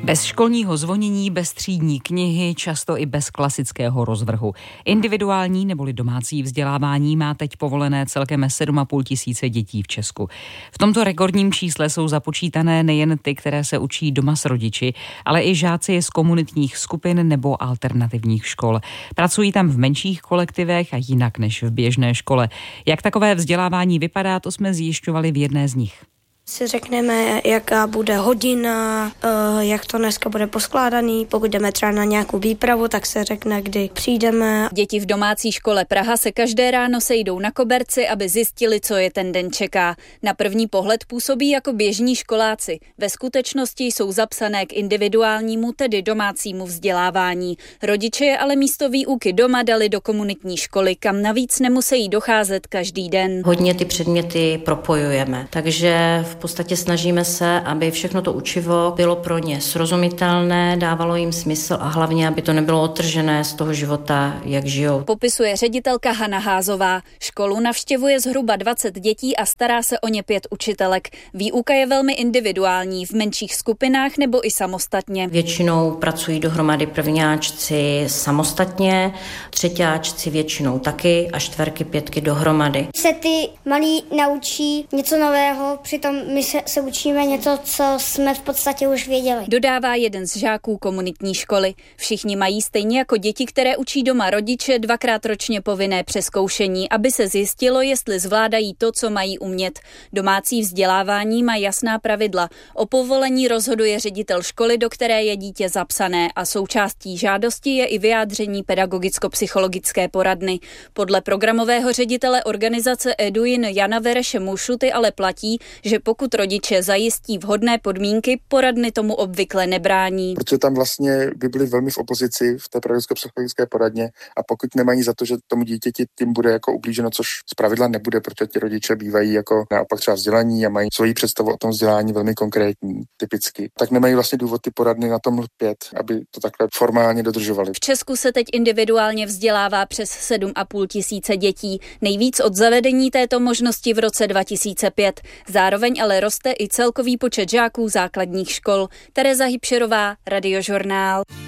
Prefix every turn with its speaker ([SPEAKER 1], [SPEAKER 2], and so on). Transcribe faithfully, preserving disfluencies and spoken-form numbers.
[SPEAKER 1] Bez školního zvonění, bez třídní knihy, často i bez klasického rozvrhu. Individuální neboli domácí vzdělávání má teď povolené celkem sedm a půl tisíce dětí v Česku. V tomto rekordním čísle jsou započítané nejen ty, které se učí doma s rodiči, ale i žáci z komunitních skupin nebo alternativních škol. Pracují tam v menších kolektivech a jinak než v běžné škole. Jak takové vzdělávání vypadá, to jsme zjišťovali v jedné z nich.
[SPEAKER 2] Si řekneme, jaká bude hodina, jak to dneska bude poskládaný. Pokud jdeme třeba na nějakou výpravu, tak se řekne, kdy přijdeme.
[SPEAKER 3] Děti v domácí škole Praha se každé ráno sejdou na koberci, aby zjistili, co je ten den čeká. Na první pohled působí jako běžní školáci. Ve skutečnosti jsou zapsané k individuálnímu, tedy domácímu vzdělávání. Rodiče je ale místo výuky doma dali do komunitní školy, kam navíc nemusí docházet každý den.
[SPEAKER 4] Hodně ty předměty propojujeme, takže v podstatě snažíme se, aby všechno to učivo bylo pro ně srozumitelné, dávalo jim smysl a hlavně, aby to nebylo odtržené z toho života, jak žijou.
[SPEAKER 3] Popisuje ředitelka Hana Házová. Školu navštěvuje zhruba dvacet dětí a stará se o ně pět učitelek. Výuka je velmi individuální, v menších skupinách nebo i samostatně.
[SPEAKER 4] Většinou pracují dohromady prvňáčci samostatně, třeťáčci většinou taky a čtverky, pětky dohromady.
[SPEAKER 5] Se ty malí naučí něco nového, přitom my se, se učíme něco, co jsme v podstatě už věděli.
[SPEAKER 3] Dodává jeden z žáků komunitní školy. Všichni mají stejně jako děti, které učí doma rodiče, dvakrát ročně povinné přezkoušení, aby se zjistilo, jestli zvládají to, co mají umět. Domácí vzdělávání má jasná pravidla. O povolení rozhoduje ředitel školy, do které je dítě zapsané, a součástí žádosti je i vyjádření pedagogicko-psychologické poradny. Podle programového ředitele organizace Eduin Jana Vereše Mušuty ale platí, že pokud rodiče zajistí vhodné podmínky, poradny tomu obvykle nebrání.
[SPEAKER 6] Protože tam vlastně by byli velmi v opozici v té pedagogicko-psychologické poradně a pokud nemají za to, že tomu dítěti tím bude jako ublíženo, což zpravidla nebude, protože ti rodiče bývají jako naopak třeba vzdělaní a mají svoji představu o tom vzdělání velmi konkrétní, typicky, tak nemají vlastně důvod ty poradny na tom lpět, aby to takhle formálně dodržovali.
[SPEAKER 3] V Česku se teď individuálně vzdělává přes sedm a půl tisíce dětí, nejvíc od zavedení této možnosti v roce dva tisíce pět. Zároveň ale roste i celkový počet žáků základních škol. Tereza Hybšerová, Radiožurnál.